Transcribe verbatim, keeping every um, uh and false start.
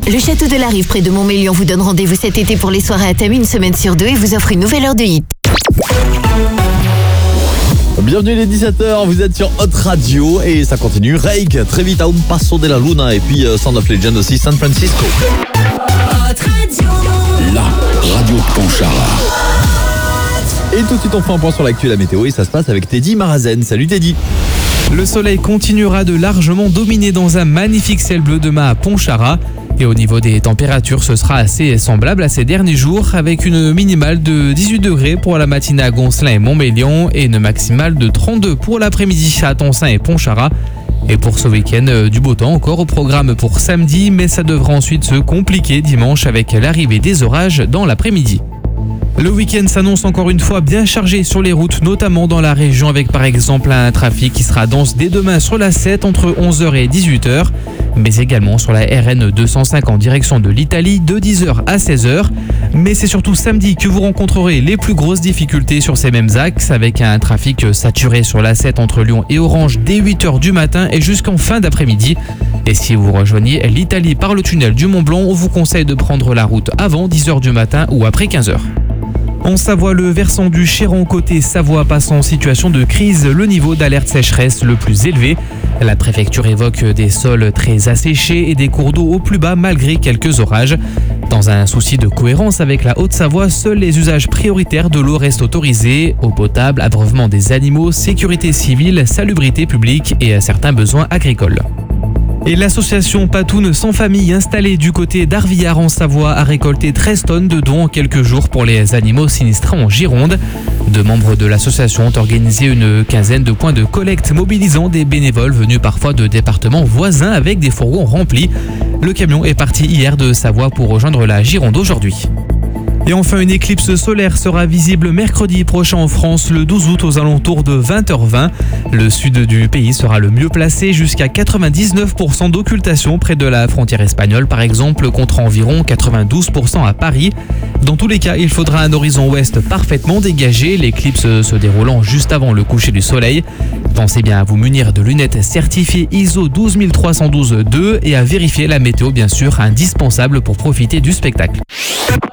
Le Château de la Rive près de Montmélian vous donne rendez-vous cet été pour les soirées à thème une semaine sur deux et vous offre une nouvelle heure de hit. Bienvenue les dix-sept heures, vous êtes sur Hot Radio et ça continue. Rake, très vite à Un Paso de la Luna et puis euh, Sound of Legend aussi, San Francisco. Hot Radio. La radio de Pontcharra. Et tout de suite on fait un point sur l'actu, la météo et ça se passe avec Teddy Marazen. Salut Teddy. Le soleil continuera de largement dominer dans un magnifique ciel bleu demain à Pontcharra. Et au niveau des températures, ce sera assez semblable à ces derniers jours, avec une minimale de dix-huit degrés pour la matinée à Goncelin et Montmélian et une maximale de trente-deux pour l'après-midi à Tonsin et Pontcharra. Et pour ce week-end, du beau temps encore au programme pour samedi, mais ça devra ensuite se compliquer dimanche avec l'arrivée des orages dans l'après-midi. Le week-end s'annonce encore une fois bien chargé sur les routes, notamment dans la région avec par exemple un trafic qui sera dense dès demain sur la sept entre onze heures et dix-huit heures, mais également sur la R N deux cent cinq en direction de l'Italie de dix heures à seize heures. Mais c'est surtout samedi que vous rencontrerez les plus grosses difficultés sur ces mêmes axes avec un trafic saturé sur la sept entre Lyon et Orange dès huit heures du matin et jusqu'en fin d'après-midi. Et si vous rejoignez l'Italie par le tunnel du Mont-Blanc, on vous conseille de prendre la route avant dix heures du matin ou après quinze heures. En Savoie, le versant du Chéran côté Savoie passe en situation de crise, le niveau d'alerte sécheresse le plus élevé. La préfecture évoque des sols très asséchés et des cours d'eau au plus bas malgré quelques orages. Dans un souci de cohérence avec la Haute-Savoie, seuls les usages prioritaires de l'eau restent autorisés, eau potable, abreuvement des animaux, sécurité civile, salubrité publique et certains besoins agricoles. Et l'association Patoun sans famille installée du côté d'Arvillard en Savoie a récolté treize tonnes de dons en quelques jours pour les animaux sinistrés en Gironde. Deux membres de l'association ont organisé une quinzaine de points de collecte mobilisant des bénévoles venus parfois de départements voisins avec des fourgons remplis. Le camion est parti hier de Savoie pour rejoindre la Gironde aujourd'hui. Et enfin, une éclipse solaire sera visible mercredi prochain en France, le douze août aux alentours de vingt heures vingt. Le sud du pays sera le mieux placé, jusqu'à quatre-vingt-dix-neuf pour cent d'occultation près de la frontière espagnole par exemple, contre environ quatre-vingt-douze pour cent à Paris. Dans tous les cas, il faudra un horizon ouest parfaitement dégagé, l'éclipse se déroulant juste avant le coucher du soleil. Pensez bien à vous munir de lunettes certifiées I S O douze trois un deux deux et à vérifier la météo bien sûr, indispensable pour profiter du spectacle.